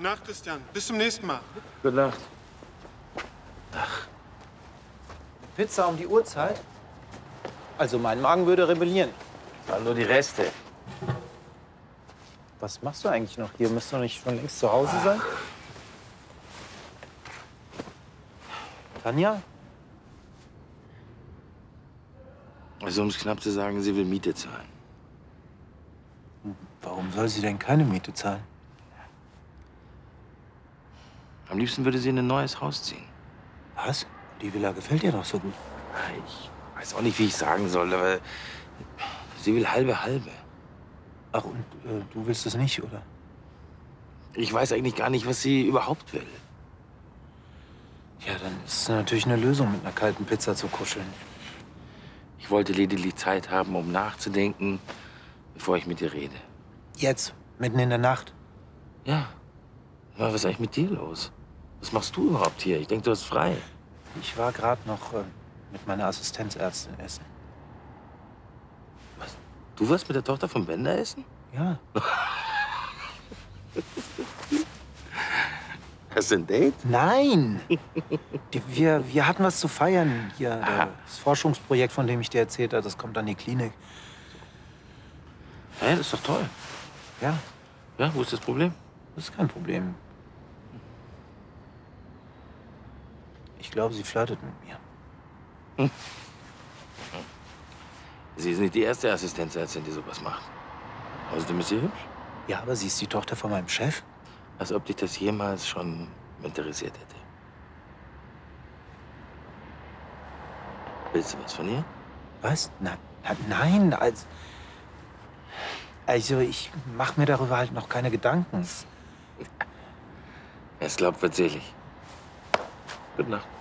Gute Nacht, Christian. Bis zum nächsten Mal. Gute Nacht. Ach. Pizza um die Uhrzeit? Also mein Magen würde rebellieren. Waren nur die Reste. Was machst du eigentlich noch hier? Müsst du nicht schon längst zu Hause sein? Tanja? Also, um es knapp zu sagen, sie will Miete zahlen. Warum soll sie denn keine Miete zahlen? Am liebsten würde sie in ein neues Haus ziehen. Was? Die Villa gefällt dir doch so gut. Ich weiß auch nicht, wie ich sagen soll, aber sie will halbe. Ach, und du willst es nicht, oder? Ich weiß eigentlich gar nicht, was sie überhaupt will. Ja, dann ist es natürlich eine Lösung, mit einer kalten Pizza zu kuscheln. Ich wollte lediglich Zeit haben, um nachzudenken, bevor ich mit ihr rede. Jetzt, mitten in der Nacht. Ja. Was ist eigentlich mit dir los? Was machst du überhaupt hier? Ich denke, du hast frei. Ich war gerade noch mit meiner Assistenzärztin essen. Was? Du warst mit der Tochter vom Wender essen? Ja. Hast du ein Date? Nein! Wir hatten was zu feiern. Hier, das Forschungsprojekt, von dem ich dir erzählt habe, das kommt an die Klinik. Ja, das ist doch toll. Ja, Ja, wo ist das Problem? das ist kein Problem. Ich glaube, sie flirtet mit mir. Sie ist nicht die erste Assistenzärztin, die sowas macht. Außerdem ist sie hübsch. Ja, aber sie ist die Tochter von meinem Chef. Als ob dich das jemals schon interessiert hätte. Willst du was von ihr? Was? Nein, also ich mache mir darüber halt noch keine Gedanken. Es glaubt, wird selig. Gute Nacht.